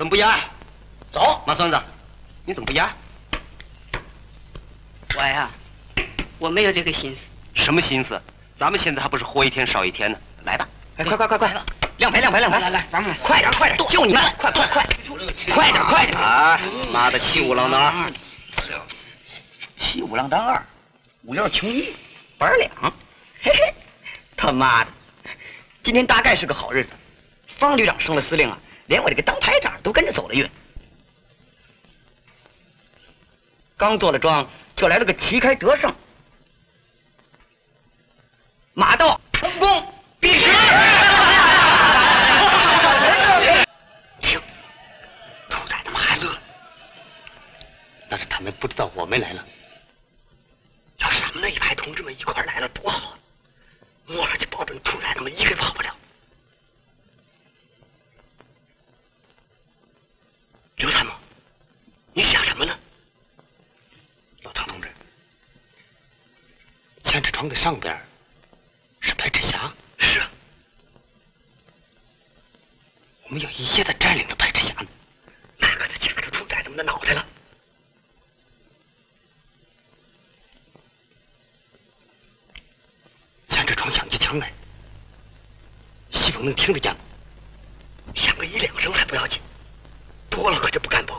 怎么不演？ 走， 马孙子，你怎么不演？ 我呀，我没有这个心思。 什么心思？咱们现在还不是活一天少一天呢？来吧， 哎，快，亮牌， 来，咱们快点，就你们，快点！ 啊，妈的，七五郎当二， 七五郎当二，五六穷一，8两，嘿嘿，他妈的，今天大概是个好日子，方旅长升了司令啊，连我这个当排长都跟着走了运。刚做了庄，就来了个旗开得胜，马到成功必失。 听，兔崽他妈还乐，那是他们不知道我们来了。要是咱们那一排同志们一块来了多好啊！摸上去保准兔崽他们一个跑不了。刘参谋，你想什么呢？老唐同志，千尺床的上边是白赤霞。是啊，我们要一夜的占领着白赤霞呢，那可就掐着兔崽他们的脑袋了。千尺床响起枪来，西风能听得见吗？响个1、2声还不要紧，多了可就不敢保。